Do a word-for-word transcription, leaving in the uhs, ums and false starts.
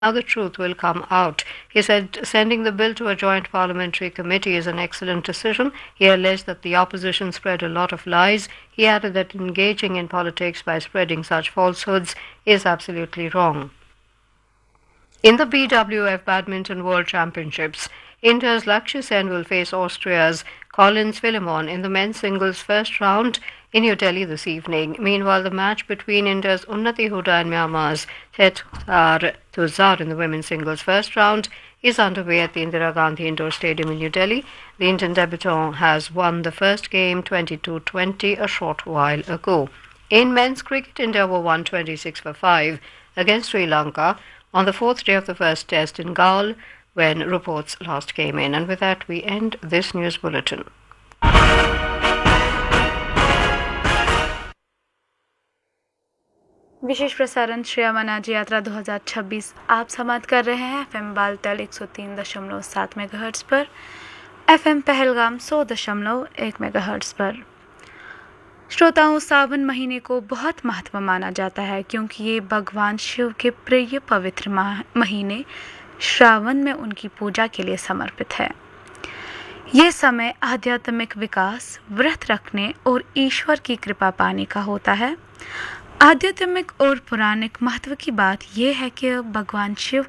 Now the truth will come out. He said sending the bill to a joint parliamentary committee is an excellent decision. He alleged that the opposition spread a lot of lies. He added that engaging in politics by spreading such falsehoods is absolutely wrong. In the B W F Badminton World Championships, India's Lakshya Sen will face Austria's Collins Philemon in the men's singles first round in New Delhi this evening. Meanwhile, the match between India's Unnati Huda and Myanmar's Tetar Tuzar in the women's singles first round is underway at the Indira Gandhi Indoor Stadium in New Delhi. The Indian debutant has won the first game twenty-two twenty a short while ago. In men's cricket, India were one twenty-six for five against Sri Lanka on the fourth day of the first test in Gaul when reports last came in. And with that, we end this news bulletin. विशेष प्रसारण श्री अमरनाथ जी यात्रा दो हज़ार छब्बीस आप समाप्त कर रहे हैं एफएम बालतल एक सौ तीन दशमलव सात मेगाहर्ट्ज़ पर, एफएम पहलगाम सौ दशमलव एक मेगाहर्ट्ज़ पर। श्रोताओं, सावन महीने को बहुत महत्व माना जाता है क्योंकि ये भगवान शिव के प्रिय पवित्र महीने श्रावण में उनकी पूजा के लिए समर्पित है। ये समय आध्यात्मिक विकास, व्रत रखने और ईश्वर की कृपा पाने का होता है। आध्यात्मिक और पौराणिक महत्व की बात यह है कि भगवान शिव